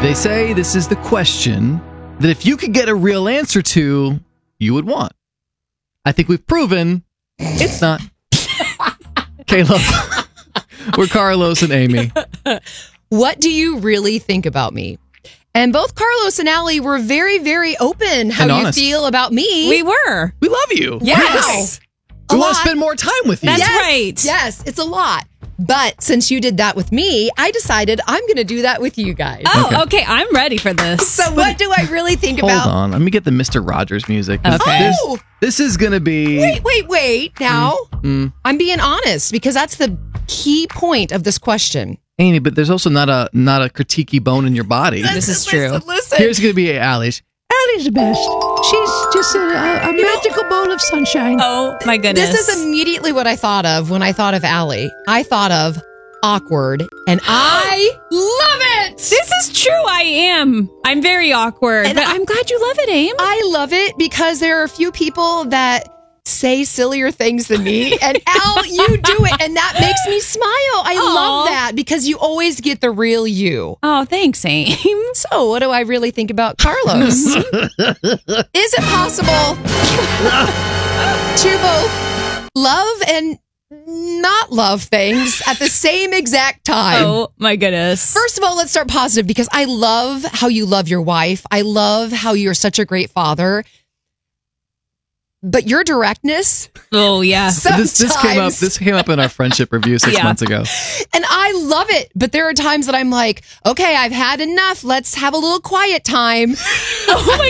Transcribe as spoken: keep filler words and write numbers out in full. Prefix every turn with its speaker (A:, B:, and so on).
A: They say this is the question that if you could get a real answer to, you would want. I think we've proven it's not. Caleb, we're Carlos and Amy.
B: What do you really think about me? And both Carlos and Allie were very, very open how
A: And
B: you
A: honest.
B: feel about me.
C: We were.
A: We love you.
C: Yes.
B: A
A: We want to
B: lot.
A: spend more time with you.
C: That's
B: Yes,
C: right.
B: Yes, it's a lot. But since you did that with me, I decided I'm going to do that with you guys.
C: Oh,
A: Okay.
C: okay. I'm ready for this.
B: So what do I really think
A: Hold
B: about?
A: on. Let me get the Mister Rogers music. This-
C: Okay.
A: This,
B: Oh!
A: this is going to be...
B: Wait, wait, wait. Now,
A: Mm.
B: I'm being honest because that's the key point of this question.
A: Amy, but there's also not a not a critiquey bone in your body.
C: This is true.
B: Listen, listen.
A: Here's going to be Allie's.
D: Allie's the best. She's just a, a magical bowl of sunshine.
C: Oh, my goodness.
B: This is immediately what I thought of when I thought of Allie. I thought of awkward, and I love it.
C: This is true. I am. I'm very awkward,
B: And
C: but
B: I-
C: I'm glad you love it, Aim.
B: I love it because there are a few people that say sillier things than me, and Al, you do it, and that makes me smile. I
C: Aw.
B: love that because you always get the real you.
C: Oh, thanks, Aim.
B: So, what do I really think about Carlos? Is it possible to both love and not love things at the same exact time?
C: Oh, my goodness.
B: First of all, let's start positive because I love how you love your wife. I love how you're such a great father. But your directness,
C: Oh, yeah.
A: This, this came up.
B: sometimes-
A: This came up in our friendship review six
C: Yeah.
A: months ago.
B: and I love it. But there are times that I'm like, okay, I've had enough. Let's have a little quiet time.
C: Oh, my